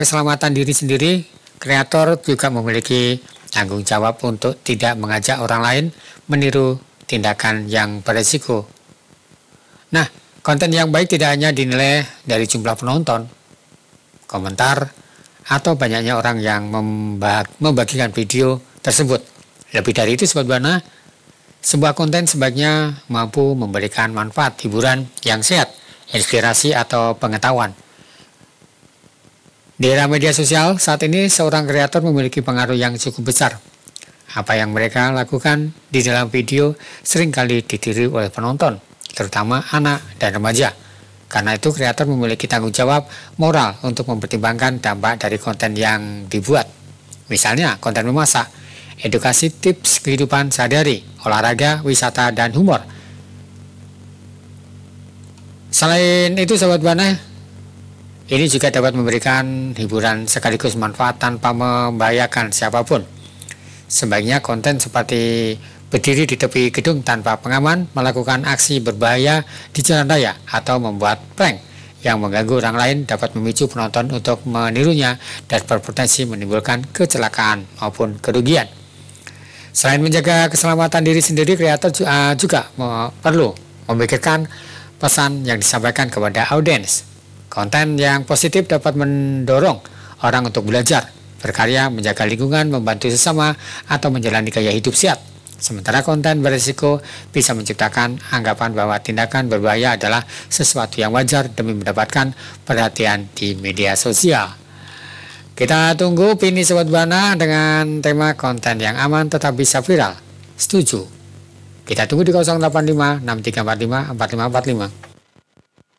Keselamatan diri sendiri, kreator juga memiliki tanggung jawab untuk tidak mengajak orang lain meniru tindakan yang beresiko. Nah, konten yang baik tidak hanya dinilai dari jumlah penonton, komentar, atau banyaknya orang yang membagikan video tersebut. Lebih dari itu, Sobat Buana, sebuah konten sebaiknya mampu memberikan manfaat hiburan yang sehat, inspirasi, atau pengetahuan. Di era media sosial saat ini, seorang kreator memiliki pengaruh yang cukup besar. Apa yang mereka lakukan di dalam video seringkali ditiru oleh penonton, terutama anak dan remaja. Karena itu, kreator memiliki tanggung jawab moral untuk mempertimbangkan dampak dari konten yang dibuat. Misalnya, konten memasak, edukasi tips kehidupan sehari-hari, olahraga, wisata, dan humor. Selain itu, Sobat Buana, ini juga dapat memberikan hiburan sekaligus manfaat tanpa membahayakan siapapun. Sebaiknya konten seperti berdiri di tepi gedung tanpa pengaman, melakukan aksi berbahaya di jalan raya, atau membuat prank yang mengganggu orang lain dapat memicu penonton untuk menirunya dan berpotensi menimbulkan kecelakaan maupun kerugian. Selain menjaga keselamatan diri sendiri, kreator juga perlu memikirkan pesan yang disampaikan kepada audiens. Konten yang positif dapat mendorong orang untuk belajar, berkarya, menjaga lingkungan, membantu sesama, atau menjalani gaya hidup sehat. Sementara konten berisiko bisa menciptakan anggapan bahwa tindakan berbahaya adalah sesuatu yang wajar demi mendapatkan perhatian di media sosial. Kita tunggu opini Sobat Buana dengan tema konten yang aman tetap bisa viral. Setuju? Kita tunggu di 085 6345 4545.